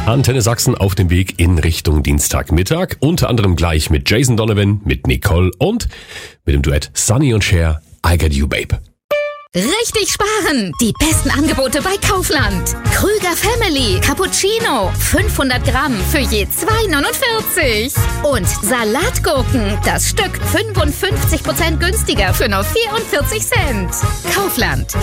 Antenne Sachsen auf dem Weg in Richtung Dienstagmittag. Unter anderem gleich mit Jason Donovan, mit Nicole und mit dem Duett Sonny und Cher, I Got You Babe. Richtig sparen! Die besten Angebote bei Kaufland. Krüger Family Cappuccino 500 Gramm für je 2,49. Und Salatgurken, das Stück 55% günstiger für nur 44 Cent. Kaufland.